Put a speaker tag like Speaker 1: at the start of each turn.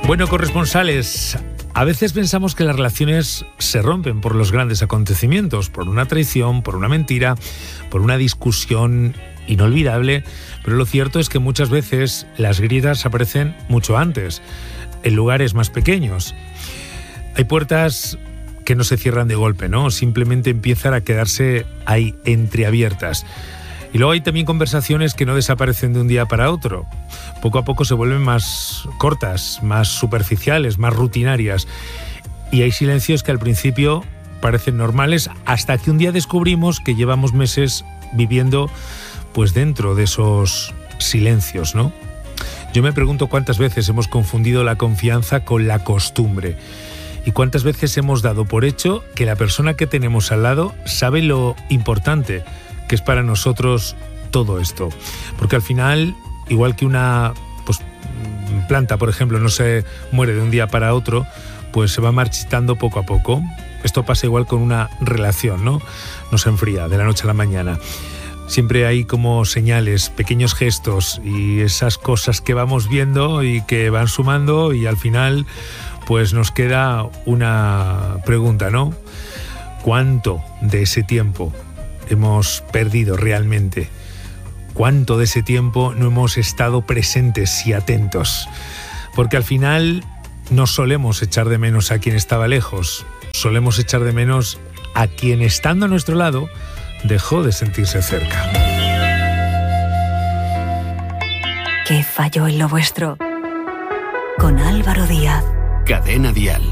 Speaker 1: Bueno, corresponsales, a veces pensamos que las relaciones se rompen por los grandes acontecimientos, por una traición, por una mentira, por una discusión inolvidable, pero lo cierto es que muchas veces las grietas aparecen mucho antes, en lugares más pequeños. Hay puertas que no se cierran de golpe, ¿no? Simplemente empiezan a quedarse ahí entreabiertas. Y luego hay también conversaciones que no desaparecen de un día para otro. Poco a poco se vuelven más cortas, más superficiales, más rutinarias. Y hay silencios que al principio parecen normales hasta que un día descubrimos que llevamos meses viviendo pues dentro de esos silencios, ¿no? Yo me pregunto cuántas veces hemos confundido la confianza con la costumbre. Y cuántas veces hemos dado por hecho que la persona que tenemos al lado sabe lo importante que es para nosotros todo esto. Porque al final, igual que una planta, por ejemplo, no se muere de un día para otro, pues se va marchitando poco a poco. Esto pasa igual con una relación, ¿no? No se enfría de la noche a la mañana. Siempre hay como señales, pequeños gestos y esas cosas que vamos viendo y que van sumando, y al final pues nos queda una pregunta, ¿no? ¿Cuánto de ese tiempo hemos perdido realmente? ¿Cuánto de ese tiempo no hemos estado presentes y atentos? Porque al final no solemos echar de menos a quien estaba lejos, solemos echar de menos a quien, estando a nuestro lado, dejó de sentirse cerca.
Speaker 2: ¿Qué falló en lo vuestro? Con Álvaro Díaz.
Speaker 3: Cadena Dial.